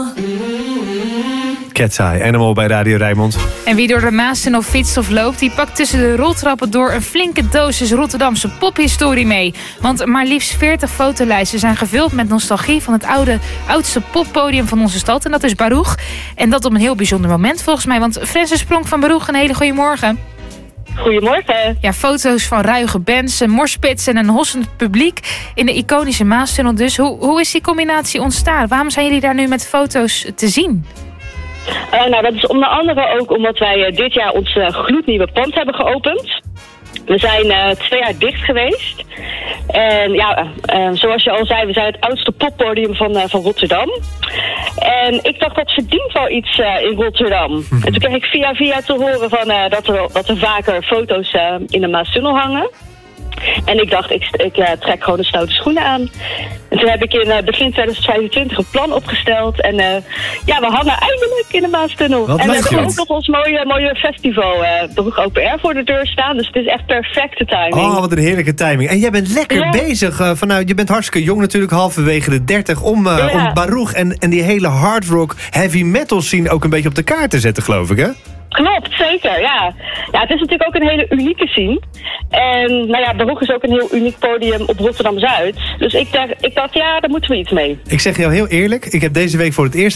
Cat's Eye, Animal bij Radio Rijnmond. En wie door de Maastunnel fietst of loopt, die pakt tussen de roltrappen door een flinke dosis Rotterdamse pophistorie mee. Want maar liefst 40 fotolijsten zijn gevuld met nostalgie van het oudste poppodium van onze stad. En dat is Baruch. En dat op een heel bijzonder moment volgens mij. Want Frances Pronk van Baruch, een hele goede morgen. Goedemorgen. Ja, foto's van ruige bands, een morspits en een hossend publiek in de iconische Maastunnel dus. Hoe is die combinatie ontstaan? Waarom zijn jullie daar nu met foto's te zien? Nou, dat is onder andere ook omdat wij dit jaar ons gloednieuwe pand hebben geopend. We zijn 2 jaar dicht geweest. En ja, zoals je al zei, we zijn het oudste poppodium van Rotterdam. En ik dacht, dat verdient wel iets in Rotterdam. En toen kreeg ik via te horen van, dat er vaker foto's in de Maastunnel hangen. En ik dacht, ik trek gewoon de stoute schoenen aan. En toen heb ik in begin 2025 een plan opgesteld. En we hangen eindelijk in de Maastunnel. Wat en we leuk, hebben joh. ook nog ons mooie festival, Baruch Open Air, voor de deur staan. Dus het is echt perfecte timing. Oh, wat een heerlijke timing. En jij bent lekker bezig. Je bent hartstikke jong natuurlijk, halverwege de 30... om Baruch en die hele hard rock, heavy metal scene ook een beetje op de kaart te zetten, geloof ik, hè? Klopt, zeker, ja. Ja, het is natuurlijk ook een hele unieke scene. En Baruch is ook een heel uniek podium op Rotterdam-Zuid. Dus ik dacht, daar moeten we iets mee. Ik zeg jou heel eerlijk, ik heb deze week voor het eerst